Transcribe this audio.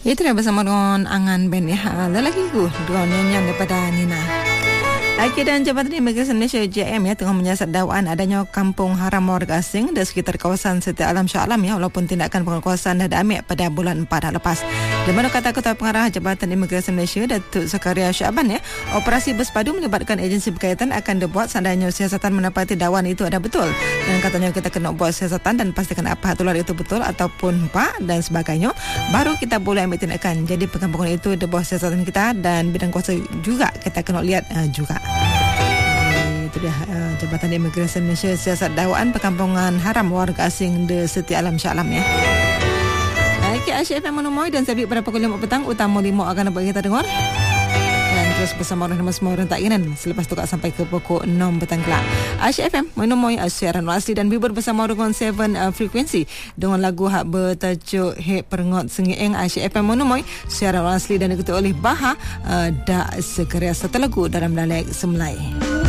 Itu dah bersama dengan Angan Ben ya. Lelaki ku dua nyanyian daripada Nina. Akhir dan Jabatan Imigresen Malaysia JM ya tengah menyiasat dakwaan adanya kampung haram warga asing di sekitar kawasan Siti Alam Shah Alam ya, walaupun tindakan penguasaan dah diambil pada bulan 4 dah lepas. Di mana kata Ketua Pengarah Jabatan Imigresen Malaysia Datuk Zakaria Syaban ya, operasi berpadu melibatkan agensi berkaitan akan dibuat seandainya siasatan menepati dakwaan itu ada betul. Dan katanya kita kena buat siasatan dan pastikan apa tular itu betul ataupun tak dan sebagainya, baru kita boleh ambil tindakan. Jadi perkampungan itu di bawah siasatan kita dan bidang kuasa juga kita kena lihat juga. Itu dia Jabatan Imigresen Malaysia siasat dakwaan perkampungan haram warga asing di Siti Alam Shah Alam ya. Okay, Asyik FM menemui dan saya pada pukul 5 petang utama 5 akan dapat kita dengar. Dan terus bersama orang semua orang tak ingin selepas tu sampai ke pukul 6 petang kelak. Asyik FM menemui siaran asli dan bibur bersama dengan 7 frekuensi dengan lagu hak bertajuk Hek Perengot Sengieng. Asyik FM menemui siaran asli dan diketuai oleh Baha dak segera satu lagu dalam dialek Semlai.